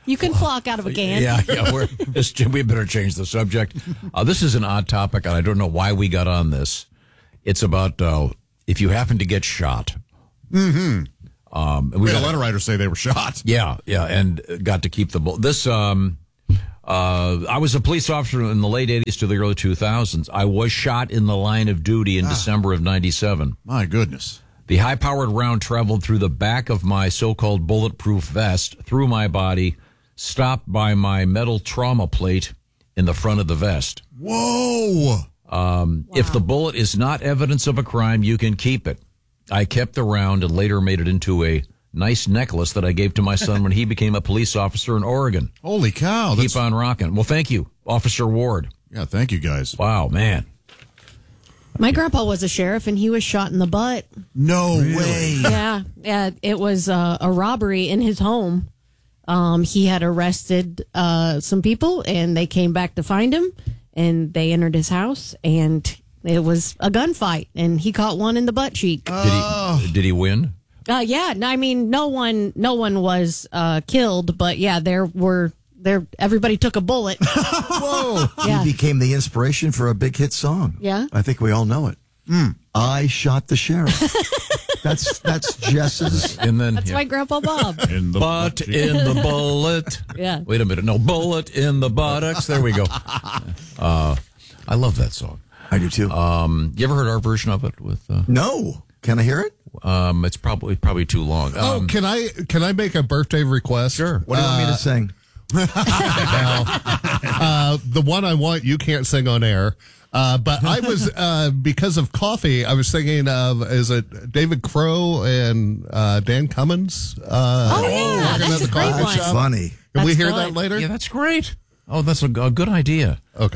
You can flock out of a can. Yeah. We better change the subject. This is an odd topic, and I don't know why we got on this. It's about if you happen to get shot. Mm-hmm. We had a letter writer say they were shot. Yeah, and got to keep the bullet. This, I was a police officer in the late 80s to the early 2000s. I was shot in the line of duty in December of 97. My goodness. The high-powered round traveled through the back of my so-called bulletproof vest, through my body, stopped by my metal trauma plate in the front of the vest. Whoa! If the bullet is not evidence of a crime, you can keep it. I kept the round and later made it into a nice necklace that I gave to my son when he became a police officer in Oregon. Holy cow. Keep on rocking. Well, thank you, Officer Ward. Yeah, thank you, guys. Wow, man. My grandpa was a sheriff, and he was shot in the butt. No way. Yeah, it was a robbery in his home. He had arrested some people, and they came back to find him, and they entered his house, and it was a gunfight, and he caught one in the butt cheek. Did he win? Yeah. I mean, no one was killed, but yeah, everybody took a bullet. Whoa! Yeah. He became the inspiration for a big hit song. Yeah. I think we all know it. I shot the sheriff. That's Jess's. And then That's my Grandpa Bob. in the bullet. Yeah. Wait a minute. No, bullet in the buttocks. There we go. I love that song. I do too. You ever heard our version of it? No. Can I hear it? It's probably too long. Can I make a birthday request? Sure. What do you want me to sing? The one I want, you can't sing on air. But I was, because of coffee, I was thinking of, is it David Crow and Dan Cummins? That's a great one. That's funny. Can we hear good. that later? Yeah, that's great. Oh, that's a good idea. Okay.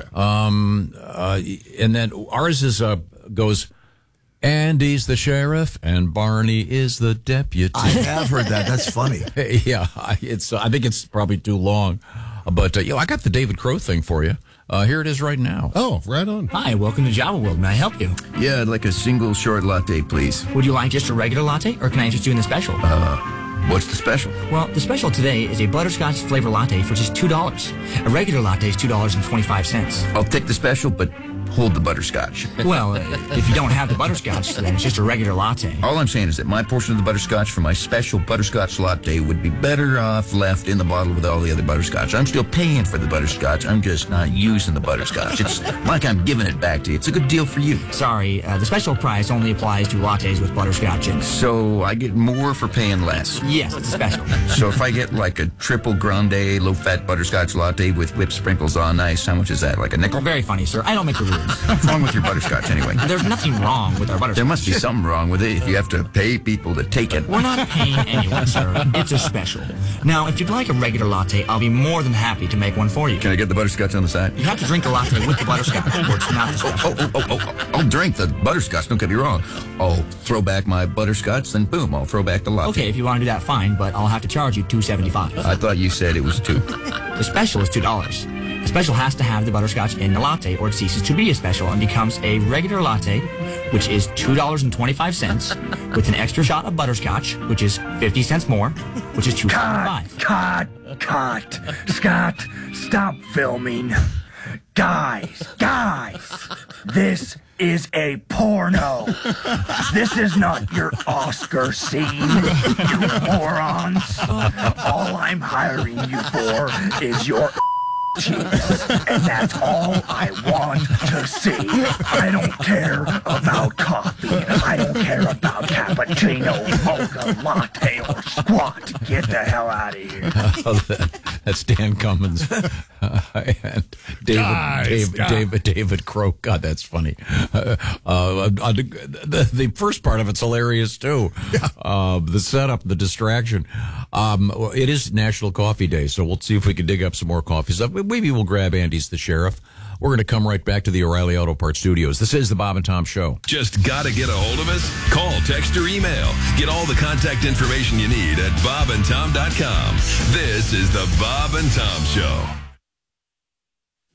And then ours is goes, Andy's the sheriff and Barney is the deputy. I have heard that. That's funny. Yeah, I think it's probably too long, but I got the David Crow thing for you. Here it is right now. Oh, right on. Hi, welcome to Java World. May I help you? Yeah, I'd like a single short latte, please. Would you like just a regular latte, or can I interest you in the special? What's the special? Well, the special today is a butterscotch flavor latte for just $2. A regular latte is $2.25. I'll take the special, but hold the butterscotch. Well, if you don't have the butterscotch, then it's just a regular latte. All I'm saying is that my portion of the butterscotch for my special butterscotch latte would be better off left in the bottle with all the other butterscotch. I'm still paying for the butterscotch. I'm just not using the butterscotch. It's like I'm giving it back to you. It's a good deal for you. Sorry, the special price only applies to lattes with butterscotch in. So I get more for paying less? Yes, it's a special. So if I get like a triple grande low-fat butterscotch latte with whipped sprinkles on ice, how much is that? Like a nickel? Very funny, sir. I don't make the rules. What's wrong with your butterscotch anyway? There's nothing wrong with our butterscotch. There must be something wrong with it if you have to pay people to take it. We're not paying anyone, sir. It's a special. Now, if you'd like a regular latte, I'll be more than happy to make one for you. Can I get the butterscotch on the side? You have to drink the latte with the butterscotch, or it's not the special. I'll drink the butterscotch. Don't get me wrong. I'll throw back my butterscotch, then boom, I'll throw back the latte. Okay, if you want to do that, fine, but I'll have to charge you $2.75. I thought you said it was $2. The special is $2. The special has to have the butterscotch in the latte, or it ceases to be a special and becomes a regular latte, which is $2.25, with an extra shot of butterscotch, which is 50 cents more, which is $2.25. Cut. Scott, stop filming. Guys, this is a porno. This is not your Oscar scene, you morons. All I'm hiring you for is your cheeks, and that's all I want to see. I don't care about coffee. I don't care about cappuccino, mocha, latte, or squat. Get the hell out of here. That's Dan Cummins and David Crow. God, that's funny. The first part of it's hilarious too. The setup, the distraction. It is National Coffee Day, so we'll see if we can dig up some more coffee stuff. Maybe we'll grab Andy's the sheriff. We're going to come right back to the O'Reilly Auto Parts Studios. This is the Bob and Tom Show. Just got to get a hold of us? Call, text, or email. Get all the contact information you need at bobandtom.com. This is the Bob and Tom Show.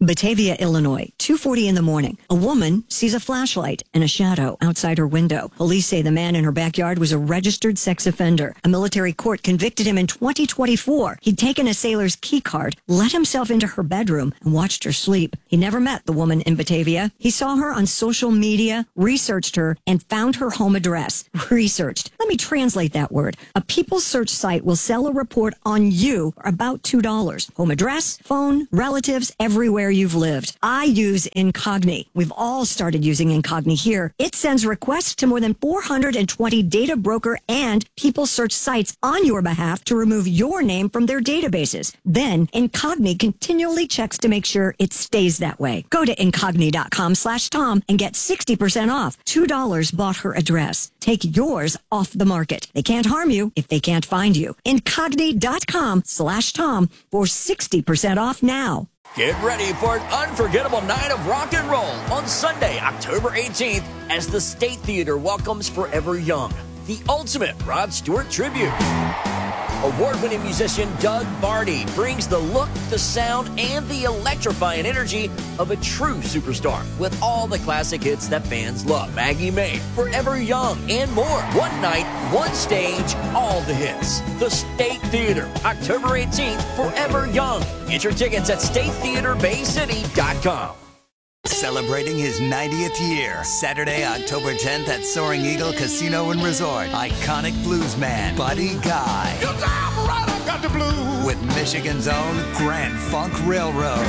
Batavia, Illinois, 2:40 in the morning. A woman sees a flashlight and a shadow outside her window. Police say the man in her backyard was a registered sex offender. A military court convicted him in 2024. He'd taken a sailor's key card, let himself into her bedroom, and watched her sleep. He never met the woman in Batavia. He saw her on social media, researched her, and found her home address. Researched. Let me translate that word. A People search site will sell a report on you for about $2. Home address, phone, relatives, everywhere you've lived. I use Incogni. We've all started using Incogni here. It sends requests to more than 420 data broker and People search sites on your behalf to remove your name from their databases. Then Incogni continually checks to make sure it stays that way. Go to Incogni.com/Tom and get 60% off. $2 bought her address. Take yours off the market. They can't harm you if they can't find you. Incogni.com/Tom for 60% off now. Get ready for an unforgettable night of rock and roll on Sunday, October 18th, as the State Theater welcomes Forever Young, the ultimate Rod Stewart tribute. Award-winning musician Doug Barty brings the look, the sound, and the electrifying energy of a true superstar with all the classic hits that fans love. Maggie May, Forever Young, and more. One night, one stage, all the hits. The State Theater, October 18th, Forever Young. Get your tickets at statetheaterbaycity.com. Celebrating his 90th year, Saturday, October 10th at Soaring Eagle Casino and Resort. Iconic bluesman Buddy Guy. Got the blues. With Michigan's own Grand Funk Railroad.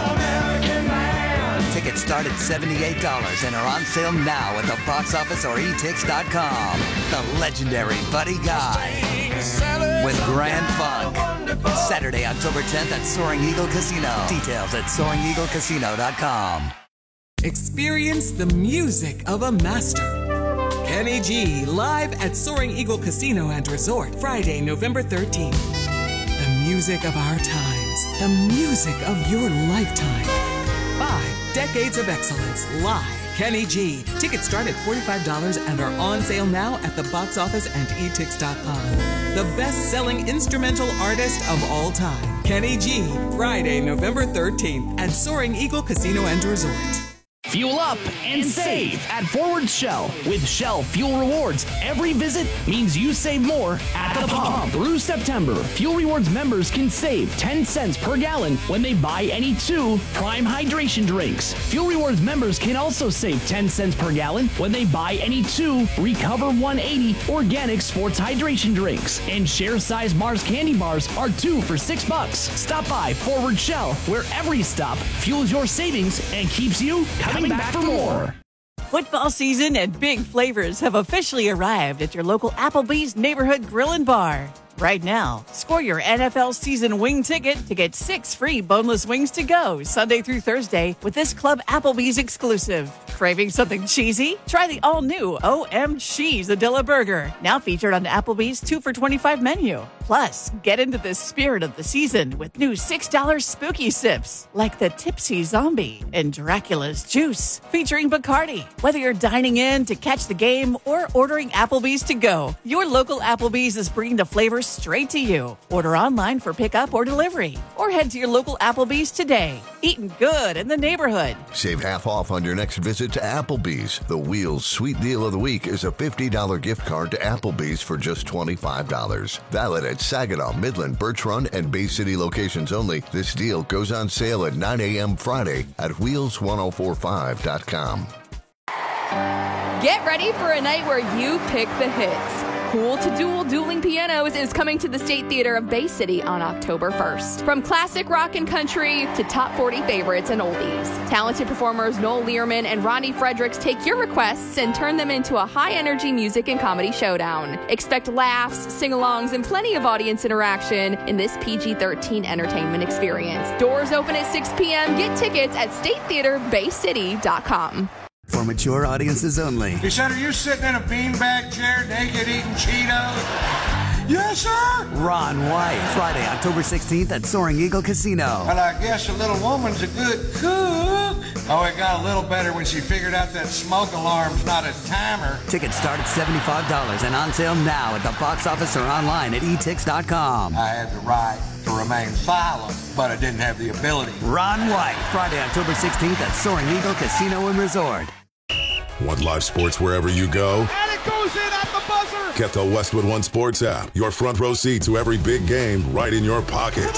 Tickets start at $78 and are on sale now at the box office or etix.com. The legendary Buddy Guy with Grand Funk. Saturday, October 10th at Soaring Eagle Casino. Details at SoaringEagleCasino.com. Experience the music of a master. Kenny G live at Soaring Eagle Casino and Resort, Friday, November 13th. The music of our times. The music of your lifetime. 5 decades of excellence live. Kenny G. Tickets start at $45 and are on sale now at the box office and etix.com. The best-selling instrumental artist of all time, Kenny G. Friday, November 13th at Soaring Eagle Casino and Resort. Fuel up and save at Forward Shell. With Shell Fuel Rewards, every visit means you save more at the pump. Through September, Fuel Rewards members can save 10 cents per gallon when they buy any 2 Prime Hydration drinks. Fuel Rewards members can also save 10 cents per gallon when they buy any 2 Recover 180 organic sports hydration drinks. And share size Mars candy bars are 2 for $6. Stop by Forward Shell, where every stop fuels your savings and keeps you coming back for more. Football season and big flavors have officially arrived at your local Applebee's Neighborhood Grill and Bar. Right now, score your NFL season wing ticket to get 6 free boneless wings to go Sunday through Thursday with this Club Applebee's exclusive. Craving something cheesy? Try the all-new O.M. Cheeseadilla Burger, now featured on Applebee's 2 for $25 menu. Plus, get into the spirit of the season with new $6 spooky sips like the Tipsy Zombie and Dracula's Juice, featuring Bacardi. Whether you're dining in to catch the game or ordering Applebee's to go, your local Applebee's is bringing the flavors straight to you. Order online for pickup or delivery, or head to your local Applebee's today. Eating good in the neighborhood. Save half off on your next visit to Applebee's. The Wheels Sweet Deal of the Week is a $50 gift card to Applebee's for just $25. Valid at Saginaw, Midland, Birch Run, and Bay City locations only. This deal goes on sale at 9 a.m. Friday at wheels1045.com. Get ready for a night where you pick the hits. Cool to Dual Dueling Pianos is coming to the State Theater of Bay City on October 1st. From classic rock and country to top 40 favorites and oldies, talented performers Noel Learman and Ronnie Fredericks take your requests and turn them into a high-energy music and comedy showdown. Expect laughs, sing-alongs, and plenty of audience interaction in this PG-13 entertainment experience. Doors open at 6 p.m. Get tickets at statetheaterbaycity.com. For mature audiences only. He said, are you sitting in a beanbag chair naked eating Cheetos? Yes, sir. Ron White, Friday, October 16th at Soaring Eagle Casino. Well, I guess a little woman's a good cook. Oh, it got a little better when she figured out that smoke alarm's not a timer. Tickets start at $75 and on sale now at the box office or online at etix.com. I had the right to remain silent. but I didn't have the ability. Ron White, Friday, October 16th at Soaring Eagle Casino and Resort. Want live sports wherever you go? And it goes in at the buzzer. Get the Westwood One Sports app. Your front row seat to every big game right in your pocket.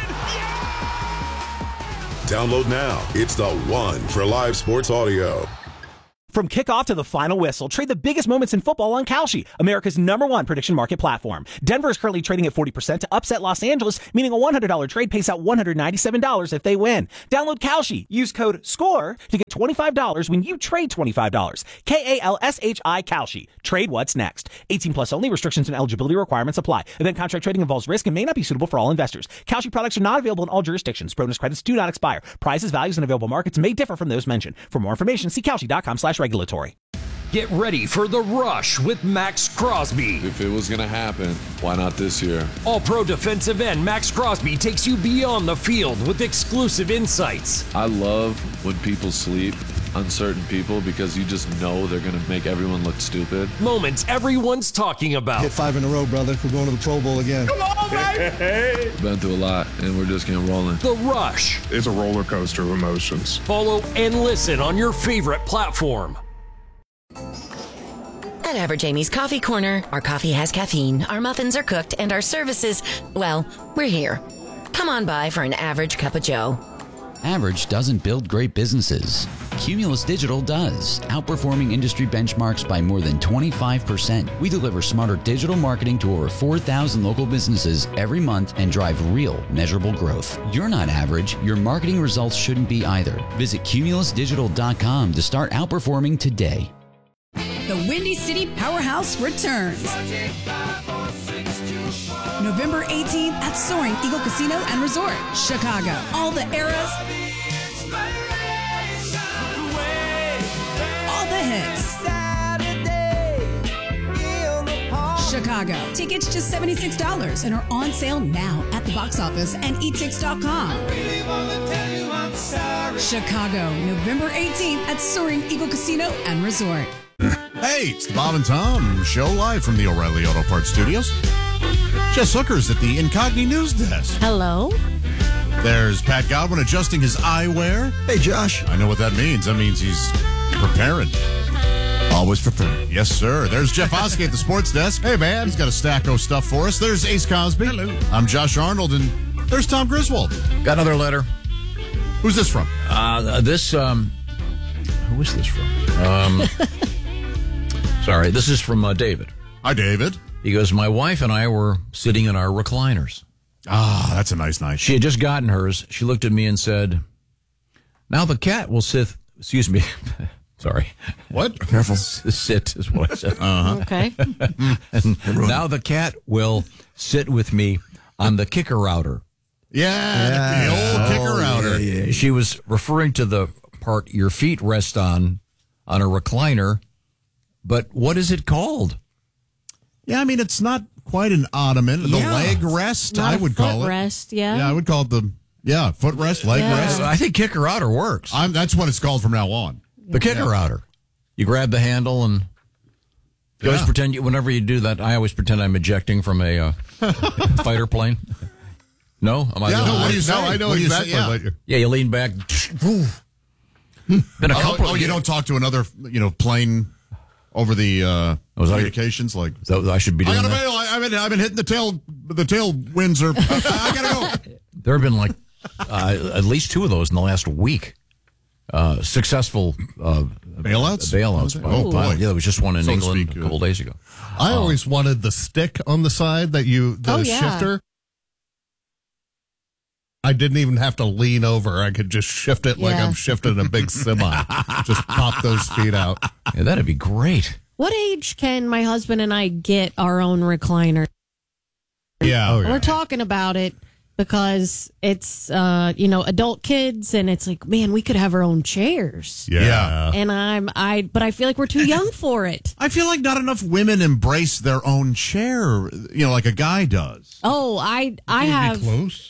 Download now. It's the one for live sports audio. From kickoff to the final whistle, trade the biggest moments in football on Kalshi, America's #1 prediction market platform. Denver is currently trading at 40% to upset Los Angeles, meaning a $100 trade pays out $197 if they win. Download Kalshi. Use code SCORE to get $25 when you trade $25. KALSHI Kalshi. Trade what's next. 18 plus only. Restrictions and eligibility requirements apply. Event contract trading involves risk and may not be suitable for all investors. Kalshi products are not available in all jurisdictions. Bonus credits do not expire. Prices, values, and available markets may differ from those mentioned. For more information, see Kalshi.com/regulatory. Get ready for The Rush with Max Crosby. If it was going to happen, why not this year? All-Pro defensive end Max Crosby takes you beyond the field with exclusive insights. I love when people sleep on certain people because you just know they're going to make everyone look stupid. Moments everyone's talking about. Hit 5 in a row, brother. We're going to the Pro Bowl again. Come on, baby! Been through a lot, and we're just getting rolling. The Rush. It's a roller coaster of emotions. Follow and listen on your favorite platform. At Average Amy's Coffee Corner, our coffee has caffeine, our muffins are cooked, and our services, well, we're here. Come on by for an average cup of joe. Average doesn't build great businesses. Cumulus Digital does, outperforming industry benchmarks by more than 25%. We deliver smarter digital marketing to over 4,000 local businesses every month and drive real, measurable growth. You're not average. Your marketing results shouldn't be either. Visit cumulusdigital.com to start outperforming today. The Windy City Powerhouse returns. November 18th at Soaring Eagle Casino and Resort, Chicago. All the eras, all the hits. Chicago. Tickets just $76 and are on sale now at the box office and etix.com. Chicago, November 18th at Soaring Eagle Casino and Resort. Hey, it's the Bob and Tom Show live from the O'Reilly Auto Parts Studios. Jess Hooker's at the Incogni News Desk. Hello. There's Pat Godwin adjusting his eyewear. Hey, Josh. I know what that means. That means he's preparing. Always prepared. Yes, sir. There's Jeff Oskey at the Sports Desk. Hey, man. He's got a stack of stuff for us. There's Ace Cosby. Hello. I'm Josh Arnold, and there's Tom Griswold. Got another letter. Who's this from? Who is this from? Sorry, this is from David. Hi, David. He goes, my wife and I were sitting in our recliners. Ah, that's a nice night. She had just gotten hers. She looked at me and said, now the cat will sit, excuse me. Sorry. What? Careful. Sit is what I said. Okay. And now the cat will sit with me on the kicker outer. Yeah, the old kicker outer. Yeah. She was referring to the part your feet rest on a recliner. But what is it called? Yeah, I mean, it's not quite an ottoman. The leg rest, Not I would call it. Foot rest, yeah. Yeah, I would call it foot rest, leg rest. I think kicker outer works. That's what it's called from now on. The kicker outer. You grab the handle and you always pretend, whenever you do that, I always pretend I'm ejecting from a fighter plane. No? Am I what do you say? I know exactly what you're... Yeah, you lean back. Been a couple you don't talk to another, plane over the communications like I should be doing I gotta that. bail. I've been hitting the tail winds are I gotta go. There have been like at least 2 of those in the last week. Successful bailouts. Oh boy. Yeah, there was just one in England a couple days ago. I always wanted the stick on the side that shifter. I didn't even have to lean over. I could just shift it like I'm shifting a big semi. Just pop those feet out. Yeah, that'd be great. What age can my husband and I get our own recliner? Yeah. We're talking about it because it's, adult kids, and it's like, man, we could have our own chairs. Yeah. And but I feel like we're too young for it. I feel like not enough women embrace their own chair, like a guy does. Oh, I have. Close?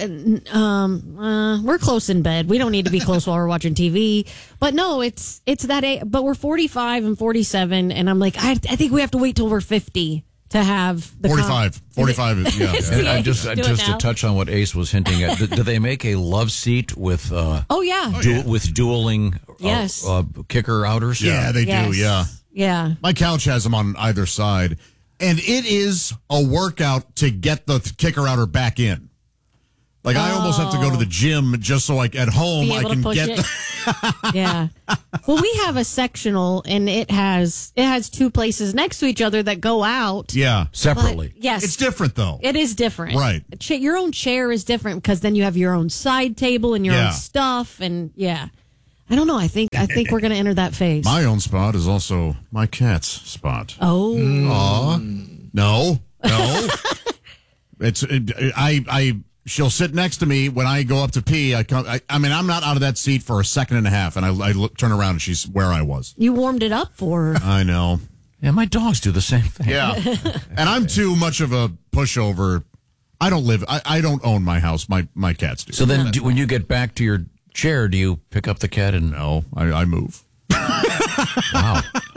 We're close in bed. We don't need to be close while we're watching TV. But no, it's that age. But we're 45 and 47, and I'm like, I think we have to wait till we're 50 to have the 45 is, yeah. And just Do it to now. touch on what Ace was hinting at, do they make a love seat with Oh yeah. with dueling Yes. kicker outers? Yeah, they Yes. do, yeah. Yeah. My couch has them on either side, and it is a workout to get the kicker outer back in. Like, I almost have to go to the gym just so at home Be I able to can push get it. Yeah. Well, we have a sectional, and it has two places next to each other that go out. Yeah. Separately. But, yes. It's different, though. It is different. Right. Your own chair is different because then you have your own side table and your Yeah. own stuff. And yeah. I don't know. I think we're going to enter that phase. My own spot is also my cat's spot. Oh. Aw. No. She'll sit next to me when I go up to pee. I mean, I'm not out of that seat for a second and a half, and I turn around and she's where I was. You warmed it up for her. I know. Yeah, my dogs do the same thing. Yeah. And I'm too much of a pushover. I don't own my house. My cats do. So then when you get back to your chair, do you pick up the cat and... No, I move. Wow.